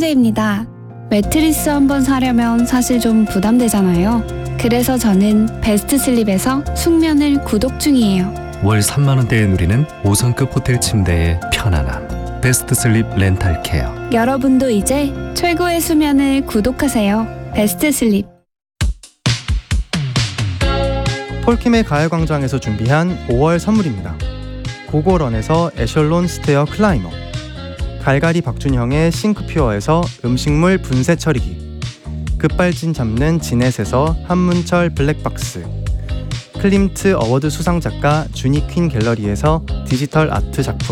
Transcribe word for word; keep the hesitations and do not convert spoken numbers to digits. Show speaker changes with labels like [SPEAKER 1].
[SPEAKER 1] 홍대입니다. 매트리스 한번 사려면 사실 좀 부담되잖아요. 그래서 저는 베스트 슬립에서 숙면을 구독 중이에요.
[SPEAKER 2] 월 삼만 원대에 누리는 오 성급 호텔 침대의 편안함. 베스트 슬립 렌탈 케어.
[SPEAKER 1] 여러분도 이제 최고의 수면을 구독하세요. 베스트 슬립.
[SPEAKER 3] 폴킴의 가을광장에서 준비한 오월 선물입니다. 고고런에서 에셜론 스테어 클라이머, 갈갈이 박준형의 싱크퓨어에서 음식물 분쇄 처리기, 급발진 잡는 지넷에서 한문철 블랙박스, 클림트 어워드 수상작가 주니퀸 갤러리에서 디지털 아트 작품,